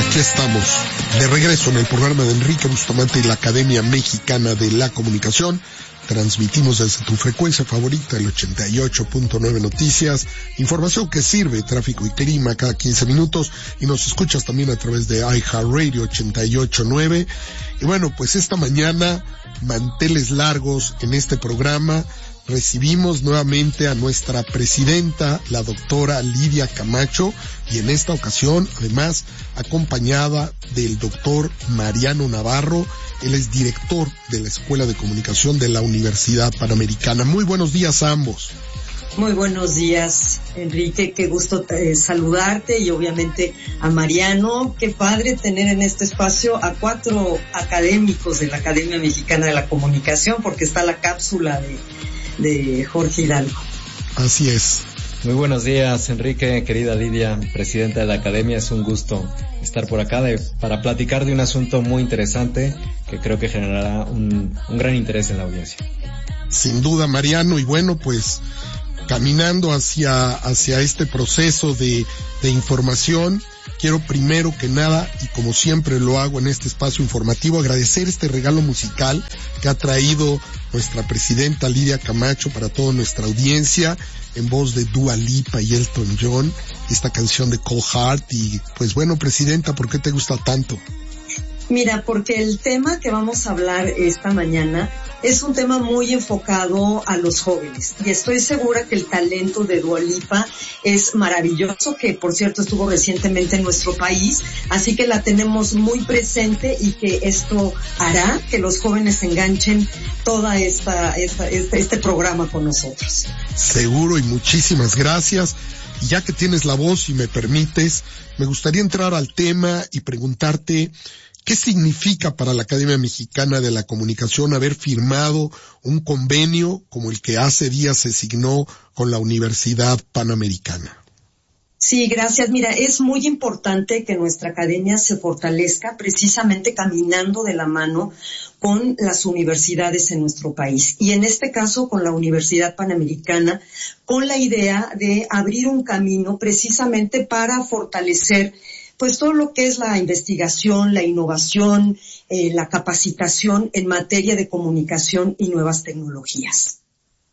Aquí estamos, de regreso en el programa de Enrique Bustamante y la Academia Mexicana de la Comunicación. Transmitimos desde tu frecuencia favorita, el 88.9 Noticias, información que sirve, tráfico y clima cada 15 minutos, y nos escuchas también a través de iHeartRadio 88.9. Y bueno, pues esta mañana, manteles largos en este programa. Recibimos nuevamente a nuestra presidenta, la doctora Lidia Camacho, y en esta ocasión, además, acompañada del doctor Mariano Navarro. Él es director de la Escuela de Comunicación de la Universidad Panamericana. Muy buenos días a ambos. Muy buenos días, Enrique, qué gusto saludarte, y obviamente a Mariano. Qué padre tener en este espacio a 4 académicos de la Academia Mexicana de la Comunicación, porque está la cápsula de Jorge Hidalgo. Así es. Muy buenos días, Enrique, querida Lidia, presidenta de la Academia. Es un gusto estar por acá para platicar de un asunto muy interesante que creo que generará un gran interés en la audiencia. Sin duda, Mariano, y bueno, pues caminando hacia este proceso de información, quiero primero que nada, y como siempre lo hago en este espacio informativo, agradecer este regalo musical que ha traído nuestra presidenta Lidia Camacho para toda nuestra audiencia, en voz de Dua Lipa y Elton John, esta canción de Cold Heart. Y pues bueno, presidenta, ¿por qué te gusta tanto? Mira, porque el tema que vamos a hablar esta mañana es un tema muy enfocado a los jóvenes, y estoy segura que el talento de Dua Lipa es maravilloso, que por cierto estuvo recientemente en nuestro país, así que la tenemos muy presente, y que esto hará que los jóvenes enganchen toda este programa con nosotros. Seguro, y muchísimas gracias. Y ya que tienes la voz y me permites, me gustaría entrar al tema y preguntarte, ¿qué significa para la Academia Mexicana de la Comunicación haber firmado un convenio como el que hace días se signó con la Universidad Panamericana? Sí, gracias. Mira, es muy importante que nuestra academia se fortalezca precisamente caminando de la mano con las universidades en nuestro país, y en este caso con la Universidad Panamericana, con la idea de abrir un camino precisamente para fortalecer pues todo lo que es la investigación, la innovación, la capacitación en materia de comunicación y nuevas tecnologías.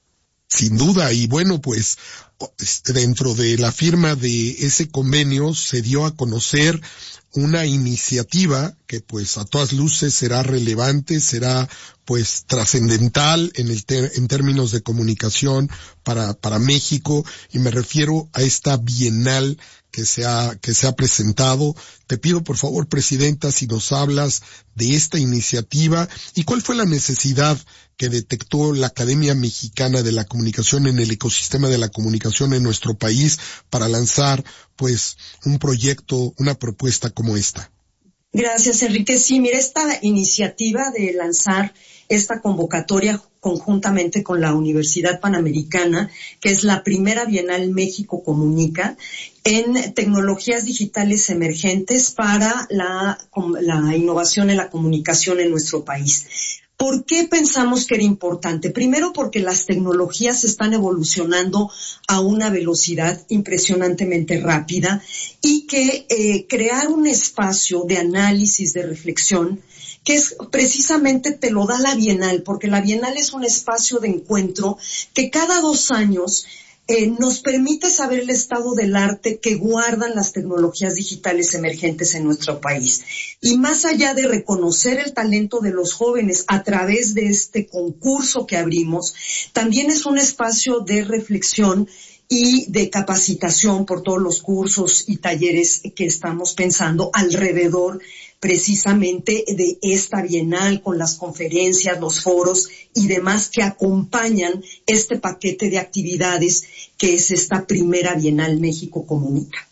Sin duda, y bueno, pues dentro de la firma de ese convenio se dio a conocer una iniciativa que pues a todas luces será relevante, será pues trascendental en términos de comunicación para México, y me refiero a esta bienal que se ha presentado. Te pido por favor, presidenta, si nos hablas de esta iniciativa y cuál fue la necesidad que detectó la Academia Mexicana de la Comunicación en el ecosistema de la comunicación en nuestro país para lanzar pues un proyecto, una propuesta como esta. Gracias, Enrique. Sí, mira, esta iniciativa de lanzar esta convocatoria conjuntamente con la Universidad Panamericana, que es la primera Bienal México Comunica, en tecnologías digitales emergentes para la innovación en la comunicación en nuestro país. ¿Por qué pensamos que era importante? Primero, porque las tecnologías están evolucionando a una velocidad impresionantemente rápida, y que crear un espacio de análisis, de reflexión, que es precisamente te lo da la Bienal, porque la Bienal es un espacio de encuentro que cada 2 años nos permite saber el estado del arte que guardan las tecnologías digitales emergentes en nuestro país. Y más allá de reconocer el talento de los jóvenes a través de este concurso que abrimos, también es un espacio de reflexión y de capacitación por todos los cursos y talleres que estamos pensando alrededor precisamente de esta bienal, con las conferencias, los foros y demás que acompañan este paquete de actividades que es esta primera Bienal México Comunica.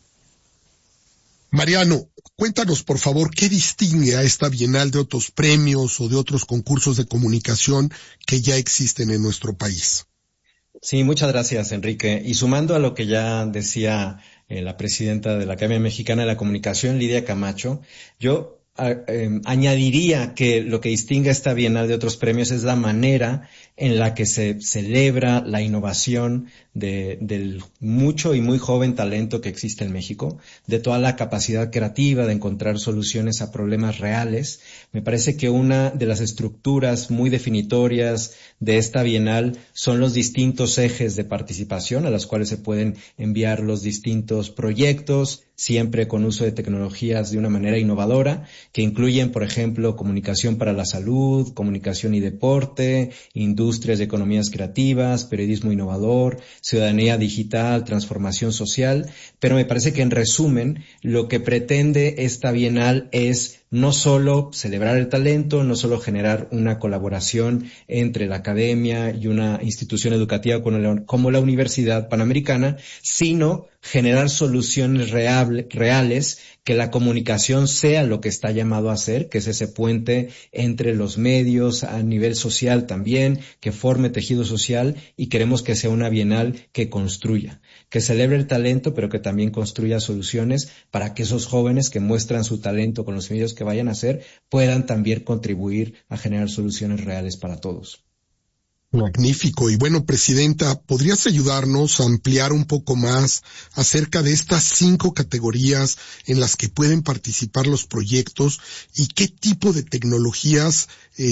Mariano, cuéntanos por favor qué distingue a esta bienal de otros premios o de otros concursos de comunicación que ya existen en nuestro país. Sí, muchas gracias, Enrique. Y sumando a lo que ya decía la presidenta de la Academia Mexicana de la Comunicación, Lidia Camacho, yo añadiría que lo que distingue a esta Bienal de otros premios es la manera en la que se celebra la innovación del mucho y muy joven talento que existe en México, de toda la capacidad creativa de encontrar soluciones a problemas reales. Me parece que una de las estructuras muy definitorias de esta Bienal son los distintos ejes de participación a los cuales se pueden enviar los distintos proyectos, siempre con uso de tecnologías de una manera innovadora, que incluyen, por ejemplo, comunicación para la salud, comunicación y deporte, industrias y economías creativas, periodismo innovador, ciudadanía digital, transformación social, pero me parece que en resumen, lo que pretende esta Bienal es no solo celebrar el talento, no solo generar una colaboración entre la academia y una institución educativa como la Universidad Panamericana, sino generar soluciones reales, que la comunicación sea lo que está llamado a ser, que es ese puente entre los medios a nivel social también, que forme tejido social, y queremos que sea una Bienal que construya, que celebre el talento, pero que también construya soluciones para que esos jóvenes que muestran su talento con los medios que vayan a hacer puedan también contribuir a generar soluciones reales para todos. Magnífico. Y bueno, Presidenta, ¿podrías ayudarnos a ampliar un poco más acerca de estas 5 categorías en las que pueden participar los proyectos y qué tipo de tecnologías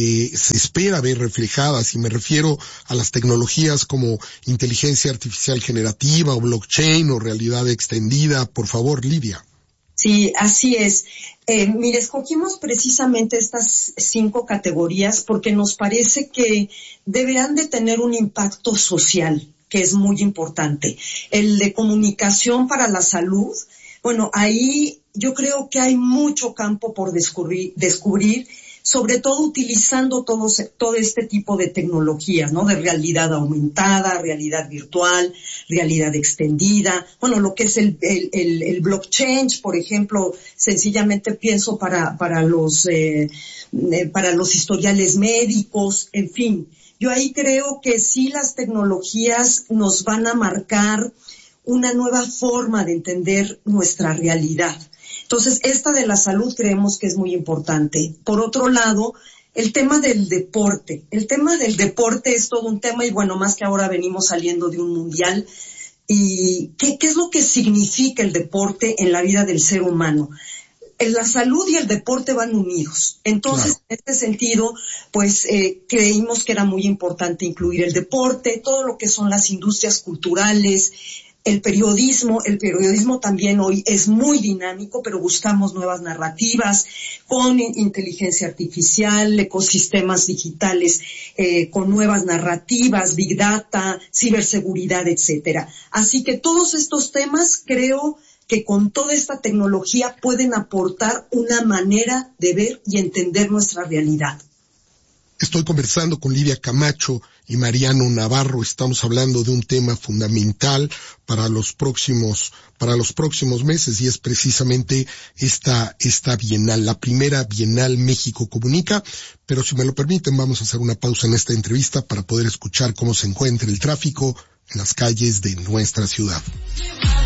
se espera ver reflejadas? Y me refiero a las tecnologías como inteligencia artificial generativa o blockchain o realidad extendida. Por favor, Lidia. Sí, así es. Mire, escogimos precisamente estas 5 categorías porque nos parece que deberán de tener un impacto social, que es muy importante. El de comunicación para la salud, bueno, ahí yo creo que hay mucho campo por descubrir, sobre todo utilizando todo este tipo de tecnologías, ¿no? De realidad aumentada, realidad virtual, realidad extendida. Bueno, lo que es el blockchain, por ejemplo, sencillamente pienso para los historiales médicos, en fin. Yo ahí creo que sí las tecnologías nos van a marcar una nueva forma de entender nuestra realidad. Entonces, esta de la salud creemos que es muy importante. Por otro lado, el tema del deporte. El tema del deporte es todo un tema y bueno, más que ahora venimos saliendo de un mundial. ¿Y qué es lo que significa el deporte en la vida del ser humano? La salud y el deporte van unidos. Entonces, claro, en este sentido, pues creímos que era muy importante incluir el deporte, todo lo que son las industrias culturales, el periodismo también hoy es muy dinámico, pero buscamos nuevas narrativas con inteligencia artificial, ecosistemas digitales con nuevas narrativas, big data, ciberseguridad, etcétera. Así que todos estos temas creo que con toda esta tecnología pueden aportar una manera de ver y entender nuestra realidad. Estoy conversando con Lidia Camacho y Mariano Navarro. Estamos hablando de un tema fundamental para los próximos meses y es precisamente esta Bienal, la primera Bienal México Comunica. Pero si me lo permiten, vamos a hacer una pausa en esta entrevista para poder escuchar cómo se encuentra el tráfico en las calles de nuestra ciudad.